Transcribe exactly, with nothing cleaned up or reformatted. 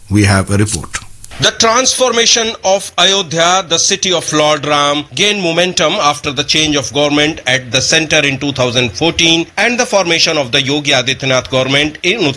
We have a report. The transformation of Ayodhya, the city of Lord Ram, gained momentum after the change of government at the centre in two thousand fourteen and the formation of the Yogi Adityanath government in Uttar